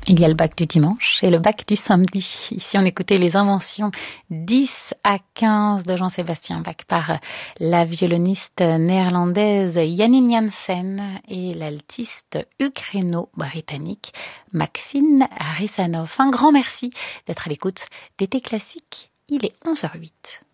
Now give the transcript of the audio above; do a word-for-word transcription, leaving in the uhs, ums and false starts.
Il y a le bac du dimanche et le bac du samedi. Ici, on écoutait les inventions dix à quinze de Jean-Sébastien Bach par la violoniste néerlandaise Janine Jansen et l'altiste ukraino-britannique Maxine Risanov. Un grand merci d'être à l'écoute d'été classique. Il est onze heures zéro huit.